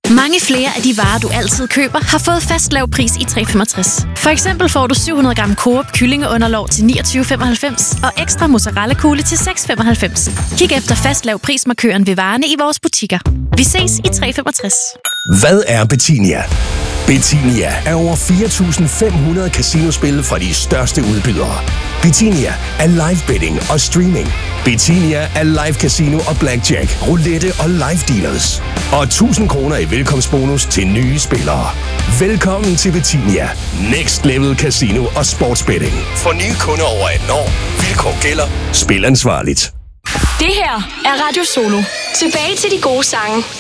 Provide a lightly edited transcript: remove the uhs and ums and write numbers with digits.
Mange flere af de varer, du altid køber, har fået fast lav pris i 365. For eksempel får du 700 gram Coop kyllingeunderlov til 29,95 og ekstra mozzarella-kugle til 6,95. Kig efter fast lav prismarkøren ved varerne i vores butikker. Vi ses i 365. Hvad er Betinia? Betinia er over 4.500 casinospil fra de største udbydere. Betinia er live betting og streaming. Betinia er live casino og blackjack, roulette og live dealers. Og 1.000 kroner i velkomstbonus til nye spillere. Velkommen til Betinia. Next level casino og sportsbetting. For nye kunder over 18 år. Vilkår gælder. Spil ansvarligt. Det her er Radio Solo. Tilbage til de gode sange.